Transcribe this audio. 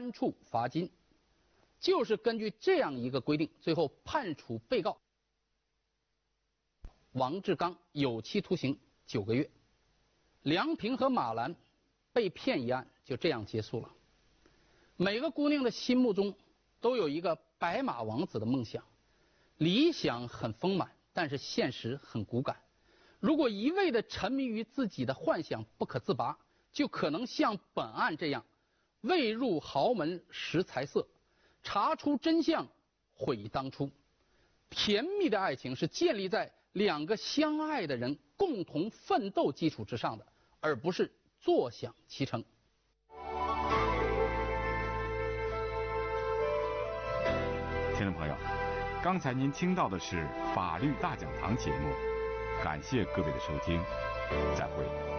3处罚金。就是根据这样一个规定，最后判处被告王志刚有期徒刑9个月。梁平和马兰被骗一案就这样结束了。每个姑娘的心目中都有一个白马王子的梦想，理想很丰满，但是现实很骨感。如果一味地沉迷于自己的幻想不可自拔，就可能像本案这样，未入豪门识财色，查出真相悔当初。甜蜜的爱情是建立在2个相爱的人共同奋斗基础之上的，而不是坐享其成。 听众朋友，刚才您听到的是法律大讲堂节目，感谢各位的收听，再会。